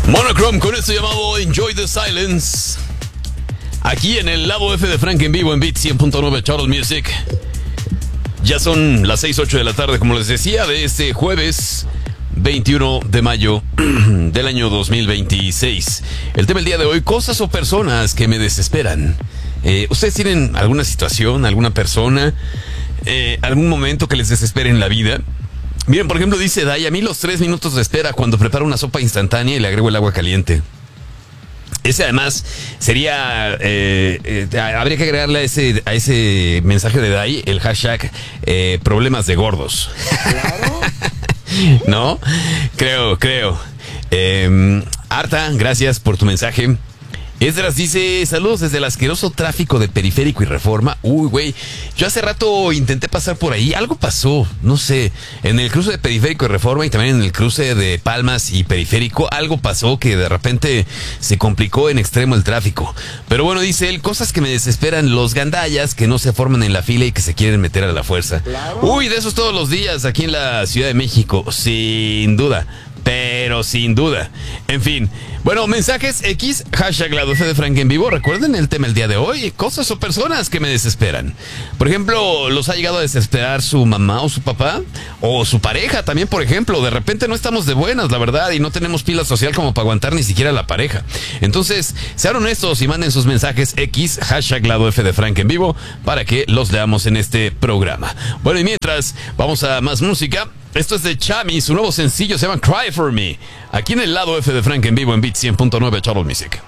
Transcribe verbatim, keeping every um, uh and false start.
Monochrome con esto llamado Enjoy the Silence. Aquí en el lado F de Frank en vivo en Beat cien punto nueve Charles Music. Ya son las seis ocho de la tarde, como les decía, de este jueves veintiuno de mayo del año dos mil veintiséis. El tema del día de hoy, cosas o personas que me desesperan. Eh, ¿Ustedes tienen alguna situación, alguna persona, eh, algún momento que les desespere en la vida? Miren, por ejemplo, dice Day, a mí los tres minutos de espera cuando preparo una sopa instantánea y le agrego el agua caliente. Ese además sería, eh, eh, habría que agregarle a ese, a ese mensaje de Day el hashtag eh, problemas de gordos. Claro. ¿No? Creo, creo. Eh, Arta, gracias por tu mensaje. Esdras dice, saludos desde el asqueroso tráfico de Periférico y Reforma. Uy, güey, yo hace rato intenté pasar por ahí, algo pasó, no sé, en el cruce de Periférico y Reforma y también en el cruce de Palmas y Periférico, algo pasó que de repente se complicó en extremo el tráfico. Pero bueno, dice él, cosas que me desesperan, los gandallas que no se forman en la fila y que se quieren meter a la fuerza. Claro. Uy, de esos todos los días aquí en la Ciudad de México, sin duda. Pero sin duda. En fin. Bueno, mensajes X, hashtag la doce de Frank en vivo. Recuerden el tema el día de hoy. Cosas o personas que me desesperan. Por ejemplo, ¿los ha llegado a desesperar su mamá o su papá? O su pareja también, por ejemplo. De repente no estamos de buenas, la verdad, y no tenemos pila social como para aguantar ni siquiera la pareja. Entonces, sean honestos y manden sus mensajes X, hashtag la doce de Frank en vivo, para que los leamos en este programa. Bueno, y mientras, vamos a más música. Esto es de Chami, su nuevo sencillo se llama Cry For Me. Aquí en el lado F de Frank en vivo en Beat cien punto nueve Charles Music.